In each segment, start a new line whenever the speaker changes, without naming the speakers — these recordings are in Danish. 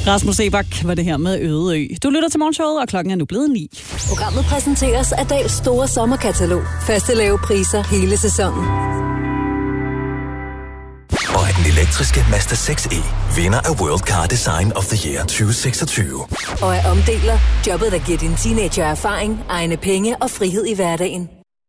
Rasmus Sebak var det her med Øde Ø. Du lytter til morgenshowet, og klokken er nu blevet 9.
Programmet præsenteres af Dahls store sommerkatalog. Faste lave priser hele sæsonen.
Og af den elektriske Mazda 6e, vinder af World Car Design of the Year 2026.
Og af omdeler, jobbet der giver din teenager erfaring, egne penge og frihed i hverdagen.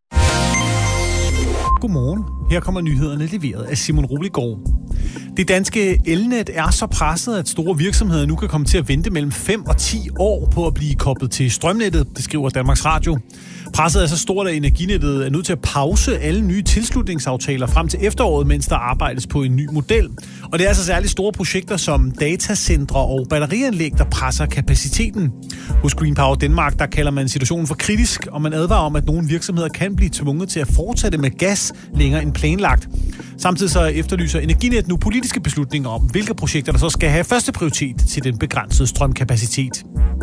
Godmorgen. Her kommer nyhederne leveret af Simon Roligård. Det danske elnet er så presset, at store virksomheder nu kan komme til at vente mellem 5 og 10 år på at blive koblet til strømnettet, det skriver Danmarks Radio. Presset er så stort, at Energinettet er nødt til at pause alle nye tilslutningsaftaler frem til efteråret, mens der arbejdes på en ny model. Og det er altså særligt store projekter som datacentre og batterianlæg, der presser kapaciteten. Hos Green Power Denmark, der kalder man situationen for kritisk, og man advarer om, at nogle virksomheder kan blive tvunget til at fortsætte med gas længere end planlagt. Samtidig så efterlyser Energinet nu politiske beslutninger om, hvilke projekter der så skal have første prioritet til den begrænsede strømkapacitet.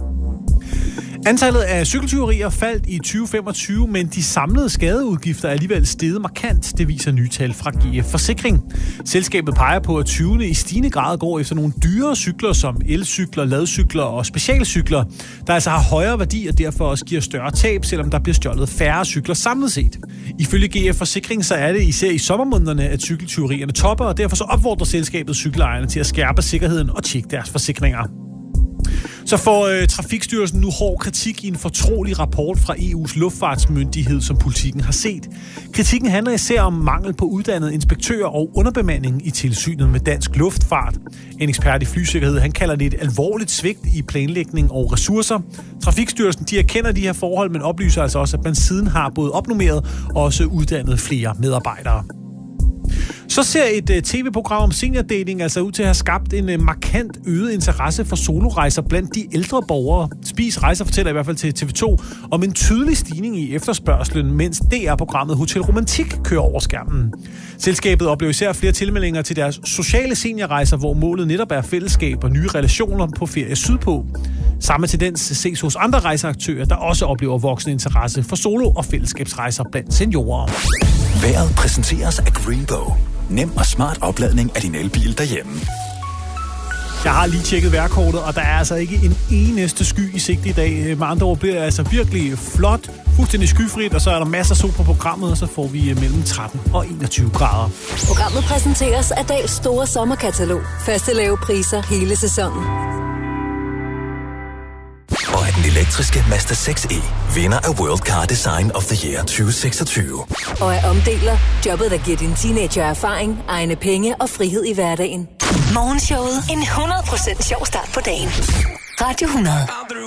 Antallet af cykeltyverier faldt i 2025, men de samlede skadeudgifter er alligevel steget markant, det viser nye tal fra GF Forsikring. Selskabet peger på, at tyvene i stigende grad går efter nogle dyrere cykler som elcykler, ladcykler og specialcykler, der altså har højere værdi og derfor også giver større tab, selvom der bliver stjålet færre cykler samlet set. Ifølge GF Forsikring så er det især i sommermånederne, at cykeltyverierne topper, og derfor så opfordrer selskabet cykelejerne til at skærpe sikkerheden og tjekke deres forsikringer. Så får Trafikstyrelsen nu hård kritik i en fortrolig rapport fra EU's luftfartsmyndighed, som Politiken har set. Kritikken handler især om mangel på uddannede inspektører og underbemanding i tilsynet med dansk luftfart. En ekspert i flysikkerhed, han kalder det et alvorligt svigt i planlægning og ressourcer. Trafikstyrelsen, de erkender de her forhold, men oplyser altså også, at man siden har både opnummeret og også uddannet flere medarbejdere. Så ser et tv-program om seniordating altså ud til at have skabt en markant øget interesse for solorejser blandt de ældre borgere. Spis Rejser fortæller i hvert fald til TV2 om en tydelig stigning i efterspørgslen, mens DR-programmet Hotel Romantik kører over skærmen. Selskabet oplever især flere tilmeldinger til deres sociale seniorrejser, hvor målet netop er fællesskab og nye relationer på ferie sydpå. Samme tendens ses hos andre rejseaktører, der også oplever voksende interesse for solo- og fællesskabsrejser blandt seniorer.
Vejret præsenteres af Greenbow. Nem og smart opladning af din elbil derhjemme.
Jeg har lige tjekket vejrkortet, og der er altså ikke en eneste sky i sigte i dag. Med andre ord bliver det altså virkelig flot, fuldstændig skyfrit, og så er der masser af sol på programmet, og så får vi mellem 13 og 21 grader.
Programmet præsenteres af Dahls store sommerkatalog. Faste lave priser hele sæsonen.
Og af den elektriske Mazda 6e, vinder af World Car Design of the Year 2026.
Og af omdeler, jobbet der giver din teenager erfaring, egne penge og frihed i hverdagen.
Morgenshowet. En 100% sjov start på dagen. Radio 100.